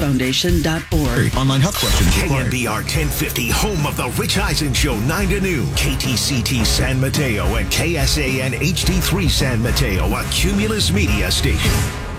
RichEisenShowFoundation.org. Online health questions. KNBR 1050, home of the Rich Eisen Show, 9 to noon. KTCT San Mateo and KSAN HD3 San Mateo, a Cumulus Media station.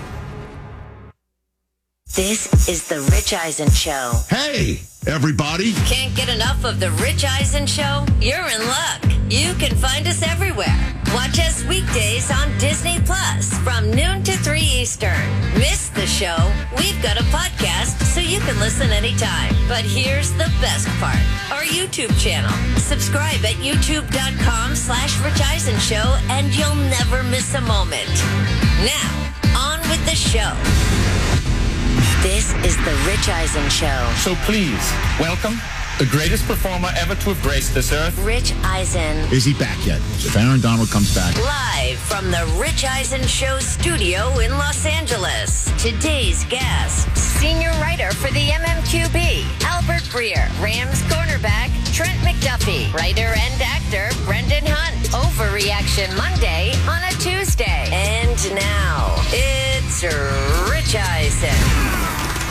This is the Rich Eisen Show. Hey, everybody. Can't get enough of the Rich Eisen Show? You're in luck. You can find us everywhere. Watch us weekdays on Disney Plus from noon to 3 Eastern. Miss the show? We've got a podcast so you can listen anytime. But here's the best part. Our YouTube channel. Subscribe at youtube.com/Rich Eisen Show and you'll never miss a moment. Now, on with the show. This is the Rich Eisen Show. So please, welcome the greatest performer ever to have graced this earth. Rich Eisen. Is he back yet? If Aaron Donald comes back. Live from the Rich Eisen Show studio in Los Angeles. Today's guests. Senior writer for the MMQB, Albert Breer. Rams cornerback, Trent McDuffie. Writer and actor, Brendan Hunt. Overreaction Monday on a Tuesday. And now, it's Rich Eisen.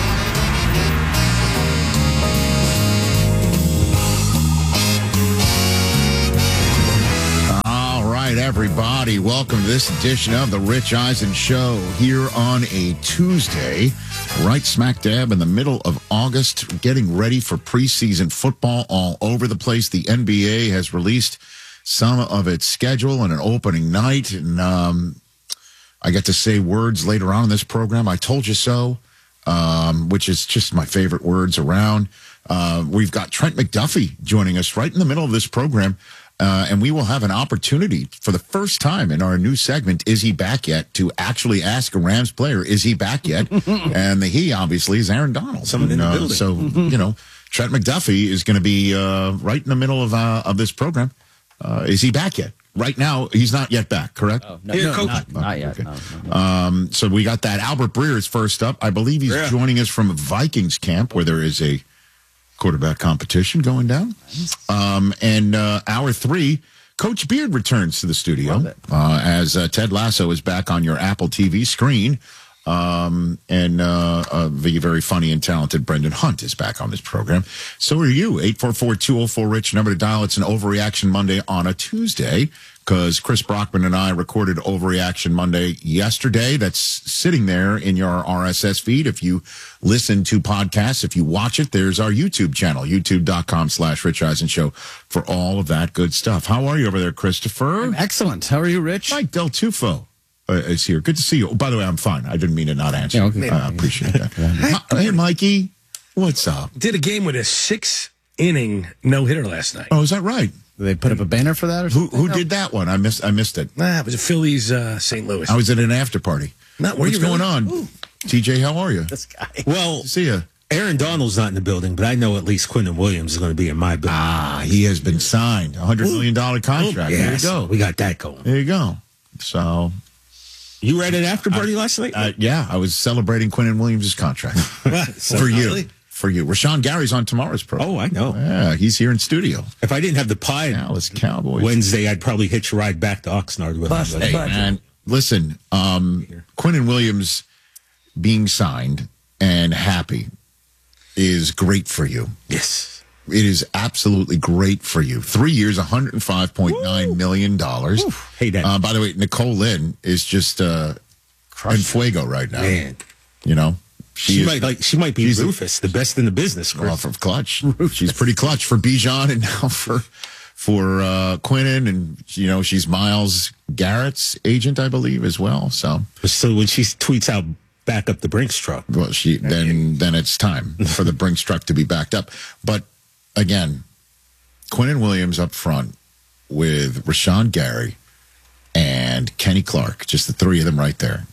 Everybody, welcome to this edition of the Rich Eisen Show here on a Tuesday, right smack dab in the middle of August, getting ready for preseason football all over the place. The NBA has released some of its schedule and an opening night, and I get to say words later on in this program. I told you so, which is just my favorite words around. We've got Trent McDuffie joining us right in the middle of this program. And we will have an opportunity for the first time in our new segment, Is He Back Yet?, to actually ask a Rams player, is he back yet? And the he, obviously, is Aaron Donald. Someone in the building. So, Trent McDuffie is going to be right in the middle of this program. Is he back yet? Right now, he's not yet back, correct? Oh, Not yet. Okay. No. So we got that. Albert Breer is first up. I believe he's joining us from Vikings camp, where there is a quarterback competition going down. And hour 3, Coach Beard returns to the studio as Ted Lasso is back on your Apple TV screen. And the very funny and talented Brendan Hunt is back on this program. So are you. 844-204-RICH, number to dial. It's an Overreaction Monday on a Tuesday, because Chris Brockman and I recorded Overreaction Monday yesterday. That's sitting there in your RSS feed. If you listen to podcasts, if you watch it, there's our YouTube channel, youtube.com/Rich Eisen Show, for all of that good stuff. How are you over there, Christopher? I'm excellent. How are you, Rich? Mike Del Tufo is here. Good to see you. Oh, by the way, I'm fine. I didn't mean to not answer. Yeah, okay. I appreciate that. Hey, Mikey, what's up? Did a game with a 6-inning no-hitter last night. Oh, is that right? They put up a banner for that or something? Who did that one? I missed it. It was a Phillies St. Louis. I was at an after party. What's going on? Ooh. TJ, how are you? This guy. Well, See ya. Aaron Donald's not in the building, but I know at least Quinnen Williams is going to be in my building. He has been signed. $100 million contract. There you go. We got that going. There you go. So, You were at an after party last night? yeah, I was celebrating Quinnen Williams' contract. For you. For you. Rashawn Gary's on tomorrow's program. Oh, I know. Yeah, he's here in studio. If I didn't have the pie Dallas Cowboys. Wednesday, I'd probably hitch a ride back to Oxnard with him. Hey, man, listen, Quinnen Williams being signed and happy is great for you. Yes. It is absolutely great for you. 3 years, $105.9 million. Hey, Dad. By the way, Nicole Lynn is just in fuego right now. Man. You know? She might be Rufus, the best in the business. Off of clutch. She's pretty clutch for Bijan and now for Quinnen, and she's Myles Garrett's agent, I believe, as well. So when she tweets out back up the Brinks truck, well, then it's time for the Brinks truck to be backed up. But again, Quinnen Williams up front with Rashawn Gary and Kenny Clark, just the three of them right there.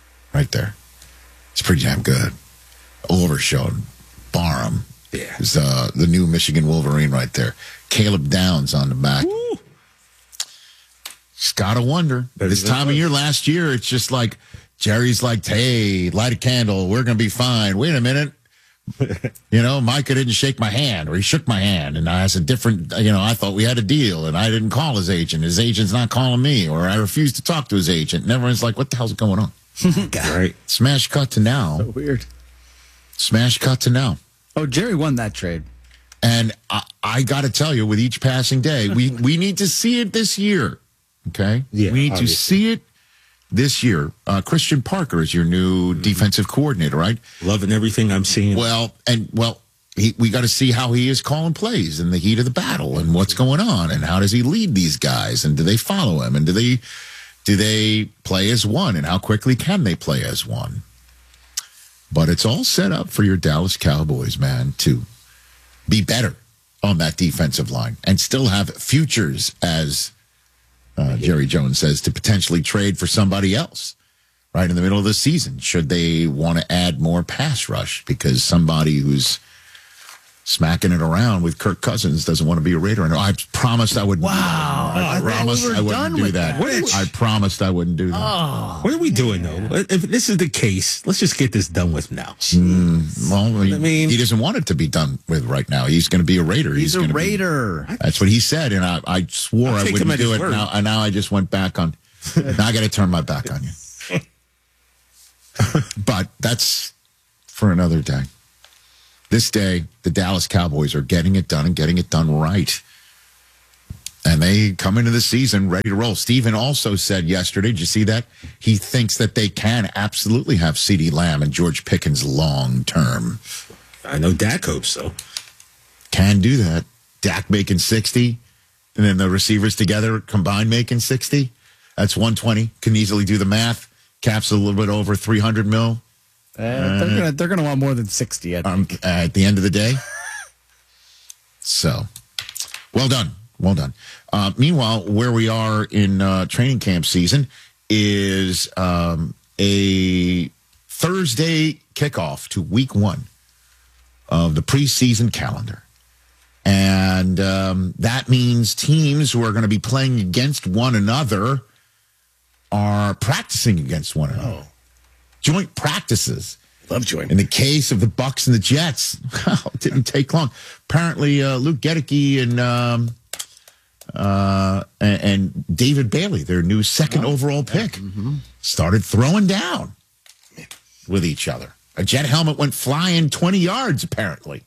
It's pretty damn good. Overshown, Barham is the new Michigan Wolverine right there. Caleb Downs on the back. Woo. Just gotta wonder. This time of year last year, it's just like Jerry's like, hey, light a candle. We're going to be fine. Wait a minute. Micah didn't shake my hand, or he shook my hand, and I has a different, I thought we had a deal, and I didn't call his agent. His agent's not calling me, or I refused to talk to his agent. And everyone's like, what the hell's going on? Right. Smash cut to now. So weird. Smash cut to now. Oh, Jerry won that trade. And I got to tell you, with each passing day, we need to see it this year. Okay? Yeah, we need to see it this year. Christian Parker is your new defensive coordinator, right? Loving everything I'm seeing. We got to see how he is calling plays in the heat of the battle and what's going on and how does he lead these guys and do they follow him and do they play as one and how quickly can they play as one? But it's all set up for your Dallas Cowboys, man, to be better on that defensive line and still have futures, as Jerry Jones says, to potentially trade for somebody else right in the middle of the season should they want to add more pass rush because somebody who's smacking it around with Kirk Cousins doesn't want to be a Raider. And I promised I wouldn't. Wow. I promised I wouldn't do that. I promised I wouldn't do that. Oh, what are we doing, though? If this is the case, let's just get this done with now. He doesn't want it to be done with right now. He's going to be a Raider. He's a Raider. That's what he said, and I swore I wouldn't do it. Now I just went back on. Now I got to turn my back on you. But that's for another day. This day, the Dallas Cowboys are getting it done and getting it done right. And they come into the season ready to roll. Steven also said yesterday, did you see that? He thinks that they can absolutely have CeeDee Lamb and George Pickens long term. I know Dak hopes so. Can do that. Dak making 60, and then the receivers together combined making 60. That's 120. Can easily do the math. Cap's a little bit over 300 mil. They're gonna want more than 60 at the end of the day. So, well done. Meanwhile, where we are in training camp season is a Thursday kickoff to week 1 of the preseason calendar. And that means teams who are going to be playing against one another are practicing against one another. Joint practices. Love joint. In the case of the Bucs and the Jets, it didn't take long. Apparently, Luke Gedeke and David Bailey, their new second overall pick, started throwing down with each other. A Jet helmet went flying 20 yards, apparently.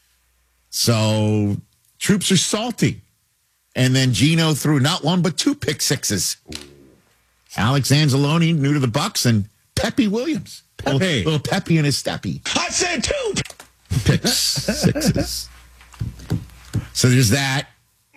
So troops are salty. And then Geno threw not one but 2 pick sixes. Alex Anzalone, new to the Bucs, and Pepe Williams. Little Pepe in his steppy. I said 2 pick sixes. So there's that.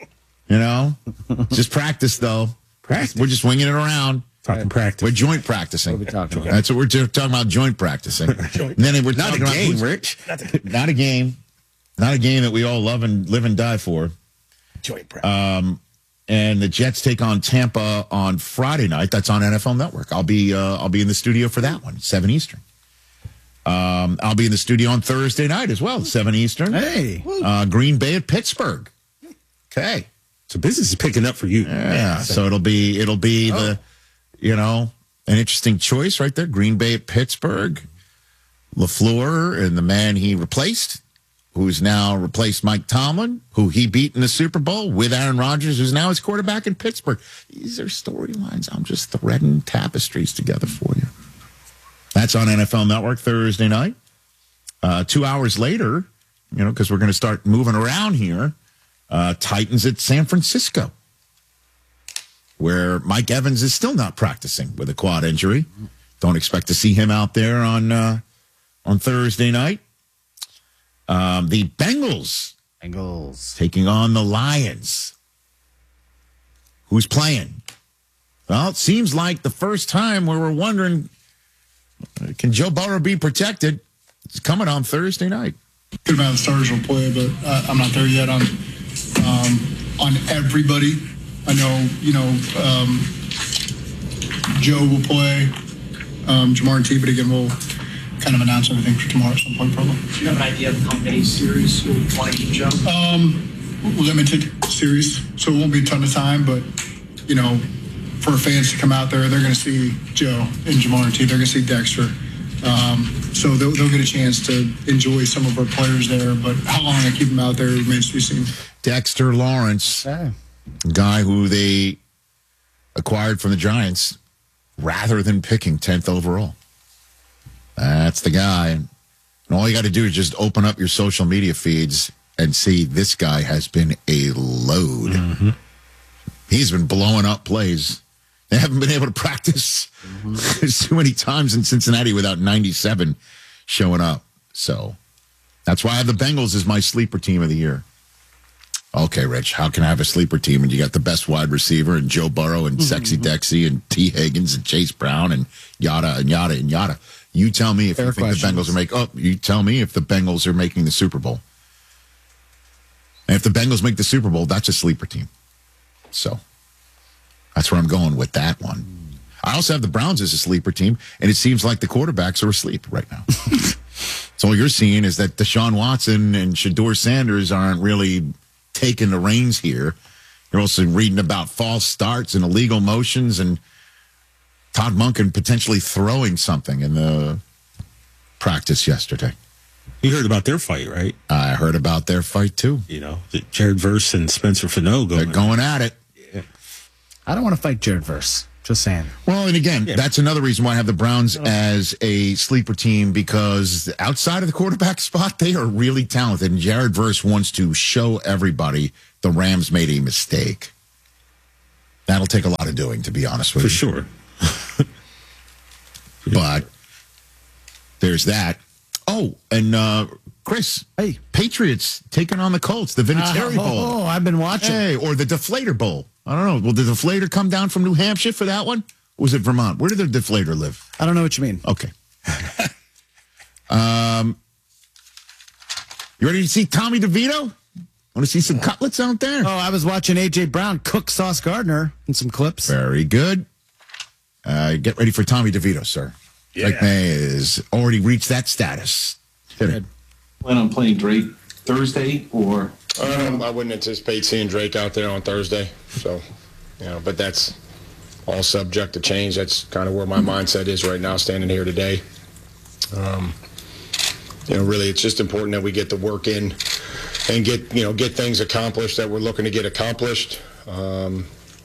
Just practice, though. Practice. We're just winging it around. Talking practice. We're joint practicing. What are we talking about? That's what we're talking about, joint practicing. And then we're not a game, Rich. Not a game. Not a game that we all love and live and die for. Joint practice. And the Jets take on Tampa on Friday night. That's on NFL Network. I'll be in the studio for that one, 7 Eastern. I'll be in the studio on Thursday night as well, 7 Eastern. Hey. Green Bay at Pittsburgh. Okay. So business is picking up for you. Yeah. So it'll be an interesting choice right there. Green Bay at Pittsburgh. LaFleur and the man he replaced, who's now replaced Mike Tomlin, who he beat in the Super Bowl with Aaron Rodgers, who's now his quarterback in Pittsburgh. These are storylines. I'm just threading tapestries together for you. That's on NFL Network Thursday night. 2 hours later, because we're going to start moving around here, Titans at San Francisco, where Mike Evans is still not practicing with a quad injury. Don't expect to see him out there on Thursday night. The Bengals taking on the Lions. Who's playing? Well, it seems like the first time where we're wondering, can Joe Burrow be protected? It's coming on Thursday night. Good amount of starters will play, but I'm not there yet on everybody. I know, Joe will play, Jamar T, but again, we'll kind of announce everything for tomorrow at some point, probably. Do you have an idea of how many series you'll play, Joe? Limited series, so it won't be a ton of time, but, for fans to come out there, they're going to see Joe and Jamar T. They're going to see Dexter. So they'll get a chance to enjoy some of our players there, but how long I keep them out there remains to be seen. Dexter Lawrence, guy who they acquired from the Giants rather than picking 10th overall. That's the guy. And all you got to do is just open up your social media feeds and see this guy has been a load. Mm-hmm. He's been blowing up plays. They haven't been able to practice too many times in Cincinnati without 97 showing up. So that's why I have the Bengals as my sleeper team of the year. Okay, Rich, how can I have a sleeper team and you got the best wide receiver and Joe Burrow and Sexy Dexy and T. Higgins and Chase Brown and yada and yada and yada? You tell me if you think the Bengals are making. Oh, you tell me if the Bengals are making the Super Bowl. And if the Bengals make the Super Bowl, that's a sleeper team. So that's where I'm going with that one. I also have the Browns as a sleeper team, and it seems like the quarterbacks are asleep right now. So all you're seeing is that Deshaun Watson and Shedeur Sanders aren't really taking the reins here. You're also reading about false starts and illegal motions and Todd Monken potentially throwing something in the practice yesterday. You heard about their fight, right? I heard about their fight, too. You know, Jared Verse and Spencer Fano They're going at it. Yeah. I don't want to fight Jared Verse. Just saying. Well, and again, that's another reason why I have the Browns as a sleeper team, because outside of the quarterback spot, they are really talented. And Jared Verse wants to show everybody the Rams made a mistake. That'll take a lot of doing, to be honest with you. For sure. But there's that. Oh, and Chris, hey, Patriots taking on the Colts, the Vinatieri Bowl. Oh, I've been watching. Hey, or the Deflator Bowl. I don't know. Will the Deflator come down from New Hampshire for that one? Or was it Vermont? Where did the Deflator live? I don't know what you mean. Okay. You ready to see Tommy DeVito? Want to see some cutlets out there? Oh, I was watching A.J. Brown cook Sauce Gardner in some clips. Very good. Get ready for Tommy DeVito, sir. Yeah. Drake May has already reached that status. Hit it. Plan on playing Drake Thursday or? I wouldn't anticipate seeing Drake out there on Thursday. So, but that's all subject to change. That's kind of where my mindset is right now, standing here today. Really, it's just important that we get the work in and get things accomplished that we're looking to get accomplished. But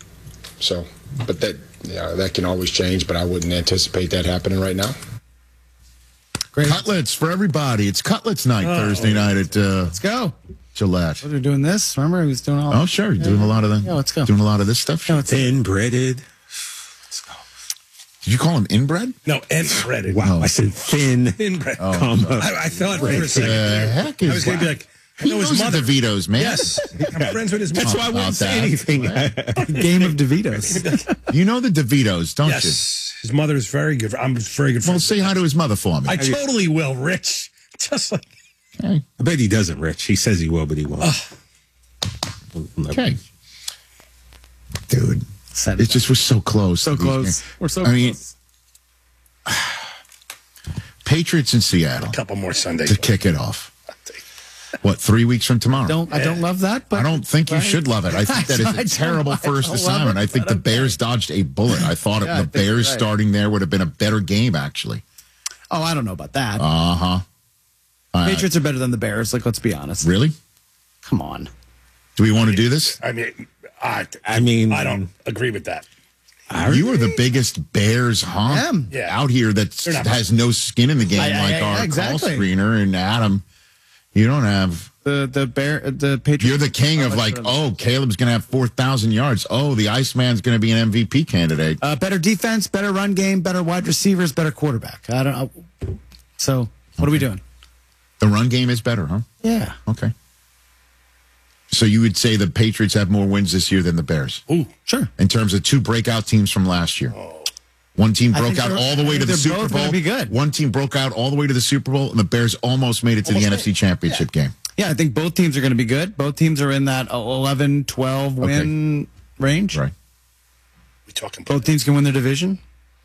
that can always change, but I wouldn't anticipate that happening right now. Great. Cutlets for everybody. It's Cutlets night Thursday night at Let's go. Gillette. They're doing this. Remember, he was doing all. Oh, sure. Doing a lot of Yeah, let's go. Doing a lot of this stuff. Yeah, let's go. Thin-breaded. Did you call him inbred? No, inbred. Wow, I said thin. Inbred. Comma. I thought for a second. Heck is I was going to be like, I He know his knows mother. the DeVitos, man. Yes. I'm friends with his mother. That's why I wouldn't say anything. Game of DeVitos. You know the DeVitos, don't Yes. His mother is very good. I'm very good you? Well, friends. say hi to his mother for me. I totally will, Rich. Just like. Okay. I bet he doesn't, Rich. He says he will, but he won't. Okay. Dude, Said it just was so close. So close. We're so I mean, close. Patriots in Seattle A couple more Sundays. to kick it off. What, 3 weeks from tomorrow? I don't love that, but I don't think you should love it. I think that I is a terrible don't first love assignment. it, I think but the okay. Bears dodged a bullet. I thought Yeah, I the think you're Bears right. starting there would have been a better game, actually. Oh, I don't know about that. Uh-huh. Patriots are better than the Bears. Like, let's be honest. Really? Come on. Do we want to do this? I mean, I don't agree with that. You are the biggest Bears honk Yeah. out here that not- has no skin in the game, I- like our exactly. call screener and Adam. You don't have. The Patriots. You're the king of like, oh, Caleb's going to have 4,000 yards. Oh, the Iceman's going to be an MVP candidate. Better defense, better run game, better wide receivers, better quarterback. I don't know. So, what are we doing? The run game is better, huh? Yeah. Okay. So you would say the Patriots have more wins this year than the Bears? Ooh, sure. In terms of two breakout teams from last year. One team I broke think out they're- all the way to the they're Super both Bowl. gonna be good. One team broke out all the way to the Super Bowl, and the Bears almost made it to the NFC Championship game. Yeah, I think both teams are going to be good. Both teams are in that 11, 12 win range. Right. We talking Both teams can win their division.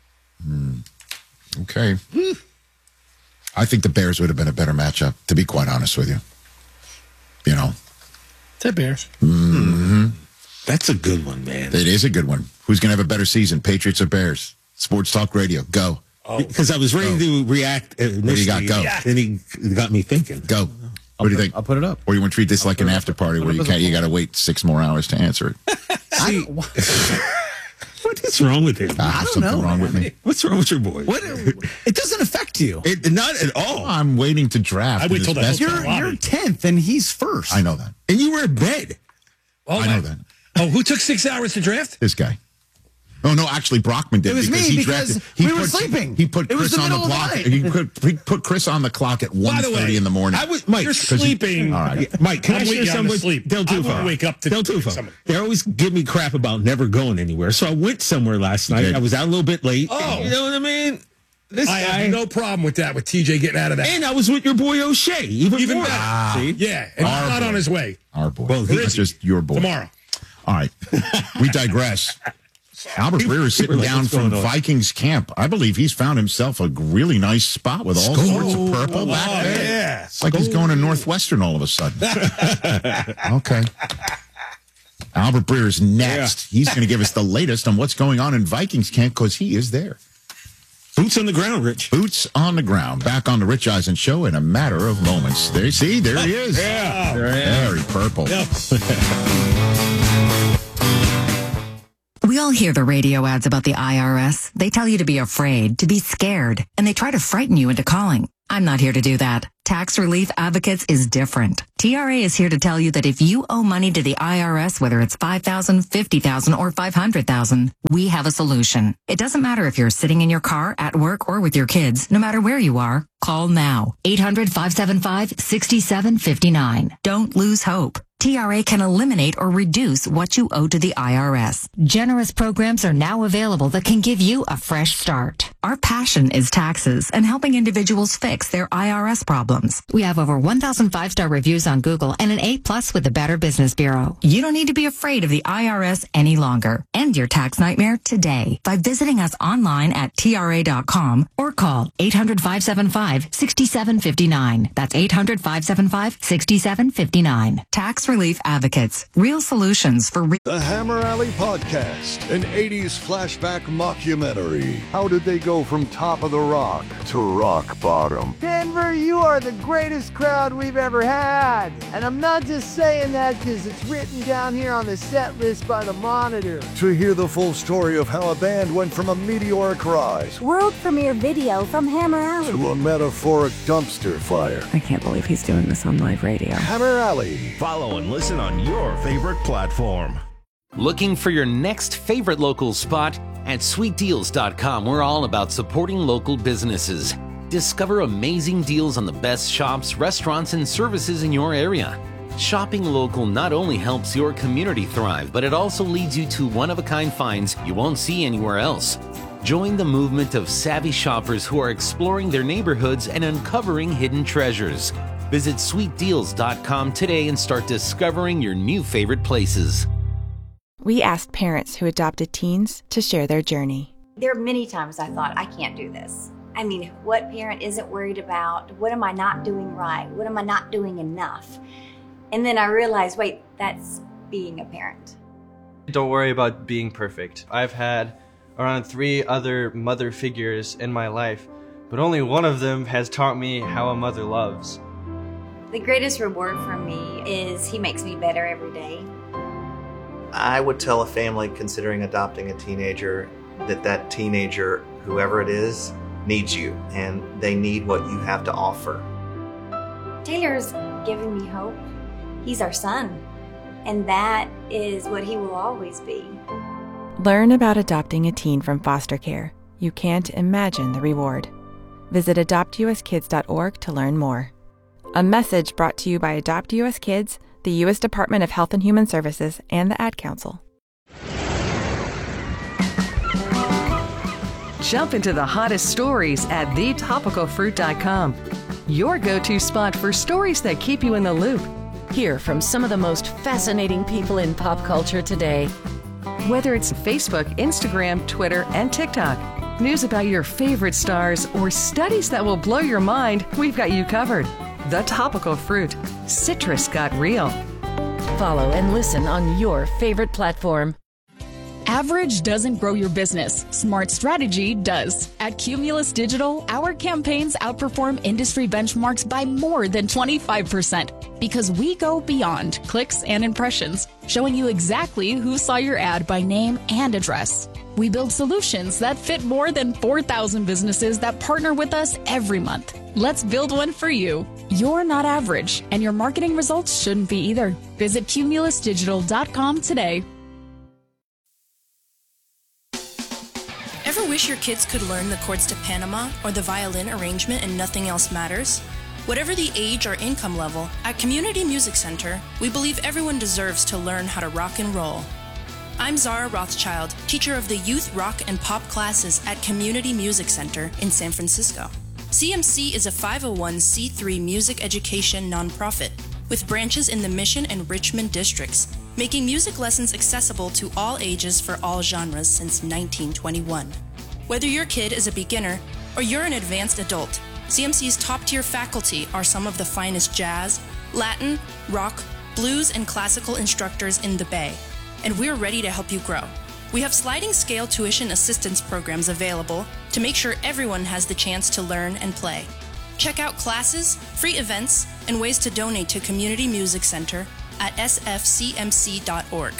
Okay. I think the Bears would have been a better matchup, to be quite honest with you. You know, The Bears. That's a good one, man. it is a good one. Who's going to have a better season, Patriots or Bears? Sports Talk Radio, go. Because I was ready to react initially. What do you got? Go. Then he got me thinking. Go. What do you think? I'll put it up. Or you want to treat this like an after party where you got to wait 6 more hours to answer it? What What is wrong with him? I don't know. Something wrong with me. What's wrong with your boy? What? It doesn't affect you. Not at all. I'm waiting to draft. I wait till the best. hotel You're 10th and he's first. I know that. And you were in bed. Oh, I know that. Oh, who took 6 hours to draft? This guy. Oh no, actually Brockman did. It was because me he because drafted, we were sleeping. He put It was Chris the on the middle of the clock. night. He put Chris on the clock at By the 1:30 way, in the morning. Mike, You're sleeping. All right. Mike, can I'm I share with you on something the with sleep. Del I Tufo? wouldn't wake up to Del Tufo. somebody. They always give me crap about never going anywhere. So I went somewhere last night. Okay. I was out a little bit late. Oh. You know what I mean? This I guy. have no problem with that, with TJ getting out of that. And I was with your boy O'Shea. Even more. better. See? Yeah, and he's not on his way. Our boy. Well, Well, he's he's just your boy. Tomorrow. All right. We digress. Albert Breer is sitting like, down what's from going on? Vikings camp. I believe he's found himself a really nice spot with all sorts of purple back there. Yeah. It's like he's going to Northwestern all of a sudden. Okay. Albert Breer is next. He's going to give us the latest on what's going on in Vikings camp because he is there. Boots on the ground, Rich. Boots on the ground. Back on the Rich Eisen Show in a matter of moments. There he is. Yeah. Very purple. We all hear the radio ads about the IRS. They tell you to be afraid, to be scared, and they try to frighten you into calling. I'm not here to do that. Tax Relief Advocates is different. TRA is here to tell you that if you owe money to the IRS, whether it's $5,000, $50,000, or $500,000, we have a solution. It doesn't matter if you're sitting in your car, at work, or with your kids. No matter where you are, call now. 800-575-6759. Don't lose hope. TRA can eliminate or reduce what you owe to the IRS. Generous programs are now available that can give you a fresh start. Our passion is taxes and helping individuals fix their IRS problems. We have over 1,000 5-star reviews on Google and an A+ with the Better Business Bureau. You don't need to be afraid of the IRS any longer. End your tax nightmare today by visiting us online at TRA.com or call 800-575-6759. That's 800-575-6759. Tax Relief Advocates. Real solutions for The Hammer Alley Podcast, an 80s flashback mockumentary. How did they go from top of the rock to rock bottom? Denver, you are the greatest crowd we've ever had. And I'm not just saying that because it's written down here on the set list by the Monitor. To hear the full story of how a band went from a meteoric rise World premiere video from Hammer Alley to a metaphoric dumpster fire. I can't believe he's doing this on live radio. Hammer Alley. Follow and listen on your favorite platform. Looking for your next favorite local spot? At sweetdeals.com, we're all about supporting local businesses. Discover amazing deals on the best shops, restaurants, and services in your area. Shopping local not only helps your community thrive, but it also leads you to one-of-a-kind finds you won't see anywhere else. Join the movement of savvy shoppers who are exploring their neighborhoods and uncovering hidden treasures. Visit sweetdeals.com today and start discovering your new favorite places. We asked parents who adopted teens to share their journey. There are many times I thought, I can't do this. I mean, what parent isn't worried about? What am I not doing right? What am I not doing enough? And then I realized, wait, that's being a parent. Don't worry about being perfect. I've had around 3 other mother figures in my life, but only one of them has taught me how a mother loves. The greatest reward for me is he makes me better every day. I would tell a family considering adopting a teenager that teenager, whoever it is, needs you, and they need what you have to offer. Taylor's giving me hope. He's our son, and that is what he will always be. Learn about adopting a teen from foster care. You can't imagine the reward. Visit adoptuskids.org to learn more. A message brought to you by Adopt US Kids, the U.S. Department of Health and Human Services, and the Ad Council. Jump into the hottest stories at thetopicalfruit.com. Your go-to spot for stories that keep you in the loop. Hear from some of the most fascinating people in pop culture today. Whether it's Facebook, Instagram, Twitter, and TikTok, news about your favorite stars, or studies that will blow your mind, we've got you covered. The Topical Fruit. Citrus got real. Follow and listen on your favorite platform. Average doesn't grow your business. Smart strategy does. At Cumulus Digital, our campaigns outperform industry benchmarks by more than 25% because we go beyond clicks and impressions, showing you exactly who saw your ad by name and address. We build solutions that fit more than 4,000 businesses that partner with us every month. Let's build one for you. You're not average, and your marketing results shouldn't be either. Visit cumulusdigital.com today. Ever wish your kids could learn the chords to Panama or the violin arrangement and nothing else matters? Whatever the age or income level, at Community Music Center, we believe everyone deserves to learn how to rock and roll. I'm Zara Rothschild, teacher of the youth rock and pop classes at Community Music Center in San Francisco. CMC is a 501c3 music education nonprofit with branches in the Mission and Richmond districts, making music lessons accessible to all ages for all genres since 1921. Whether your kid is a beginner or you're an advanced adult, CMC's top-tier faculty are some of the finest jazz, Latin, rock, blues, and classical instructors in the Bay, and we're ready to help you grow. We have sliding scale tuition assistance programs available to make sure everyone has the chance to learn and play. Check out classes, free events, and ways to donate to Community Music Center at sfcmc.org.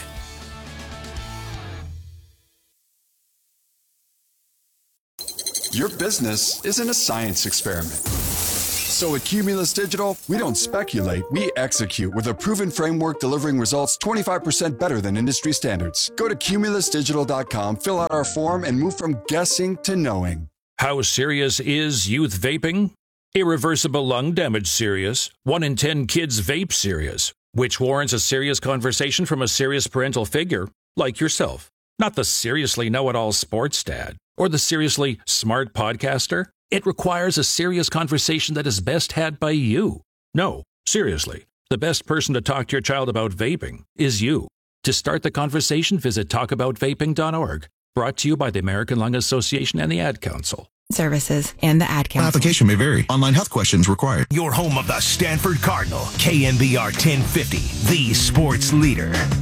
Your business isn't a science experiment. So at Cumulus Digital, we don't speculate, we execute with a proven framework delivering results 25% better than industry standards. Go to cumulusdigital.com, fill out our form, and move from guessing to knowing. How serious is youth vaping? Irreversible lung damage serious. 1 in 10 kids vape serious, which warrants a serious conversation from a serious parental figure like yourself. Not the seriously know-it-all sports dad or the seriously smart podcaster. It requires a serious conversation that is best had by you. No, seriously, the best person to talk to your child about vaping is you. To start the conversation, visit talkaboutvaping.org. Brought to you by the American Lung Association and the Ad Council. Services and the Ad Council. Application may vary. Online health questions required. Your home of the Stanford Cardinal, KNBR 1050, the sports leader.